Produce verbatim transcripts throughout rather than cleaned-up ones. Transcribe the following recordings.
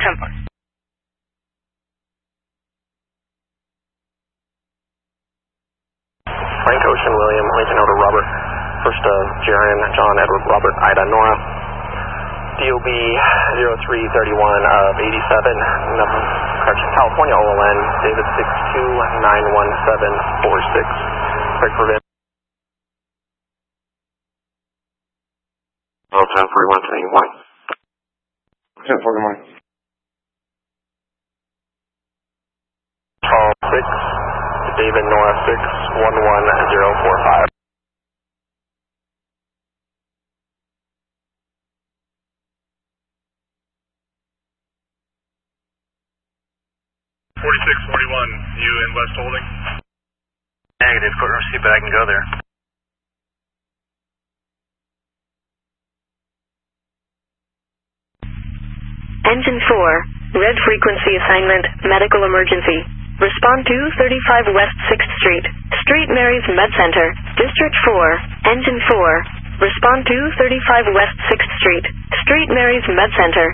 ten four. Frank Ocean William Lincoln Oda Robert. First uh, Jaren John Edward Robert Ida Nora. D O B zero three three one of eighty-seven. Number, correction, California O L N. David six two nine one seven four six. Craig Prevent. Oh, ten forty-one to eighty-one. ten forty-one. Paul six. David Nora six one one zero four five. forty-six forty-one, you in West Holding? Negative, courtroom seat, but I can go there. Engine four, red frequency assignment, medical emergency. Respond to thirty-five West sixth Street, Street Mary's Med Center, District four, Engine four. Respond to thirty-five West sixth Street, Street Mary's Med Center.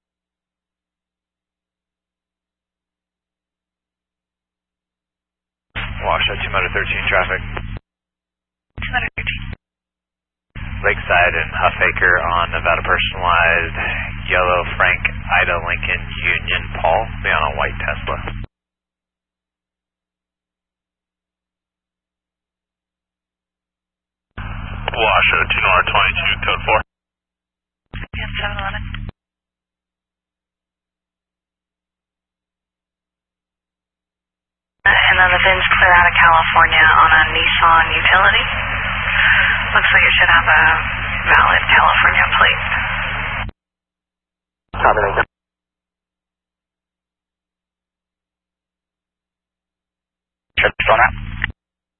Washoe, two motor thirteen traffic. two thirteen. Lakeside and Huffacre on Nevada Personalized. Yellow Frank Ida Lincoln Union Paul. Be on a white Tesla. Washoe, two Nora twenty-two, code four. Yes, seven eleven. And then the VIN's clear out of California on a Nissan utility. Looks like it should have a valid California plate. Copy, thank you.